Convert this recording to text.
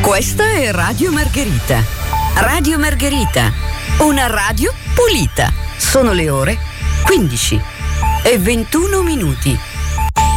Questa è Radio Margherita. Radio Margherita, una radio pulita. Sono le ore 15 e 21 minuti.